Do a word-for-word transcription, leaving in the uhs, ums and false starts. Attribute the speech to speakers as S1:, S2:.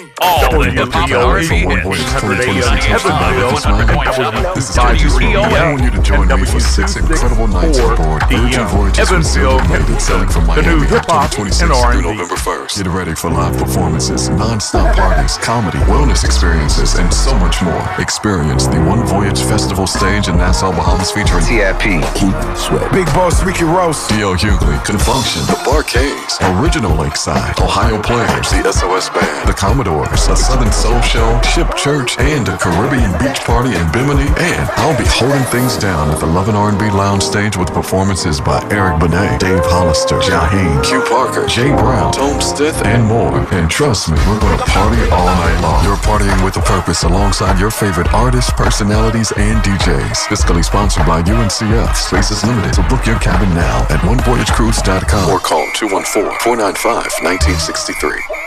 S1: All the hip-hop and R and B hits.
S2: one
S1: one
S2: twenty
S1: hundred
S2: twenty-six
S1: Evansville, one hundred point seven
S2: This is
S1: W
S2: W
S1: E O
S2: I
S1: A,
S2: want you to join
S1: and
S2: me for six incredible nights aboard
S1: the
S2: Virgin
S1: uh,
S2: Voyages
S1: Evansville
S2: Resilient Limited, sailing from
S1: the new
S2: Miami
S1: hip-hop
S2: October
S1: and
S2: twenty-sixth
S1: R and
S2: through
S1: B.
S2: November first. Get ready for live performances, non-stop parties, comedy, wellness experiences, and so much more. Experience the One Voyage Festival stage in Nassau, Bahamas, featuring
S3: T I P, Keith Sweat,
S4: Big Boss Ricky Ross,
S2: D L Hughley, Confunction, The Barcades, Original Lakeside, Ohio Players, the S O S Band, The Commodores, A Southern Soul Show, Ship Church, and a Caribbean beach party in Bimini. And I'll be holding things down at the Love and R and B Lounge stage with performances by Eric Benet, Dave Hollister, Jaheim, Q Parker, Jay Brown, Tom Stith, and more. And trust me, we're gonna party all night long. You're partying with a purpose alongside your favorite artists, personalities, and D Js. Fiscally sponsored by U N C F. Spaces limited, so book your cabin now at one voyage cruise dot com or call two one four, four nine five, one nine six three.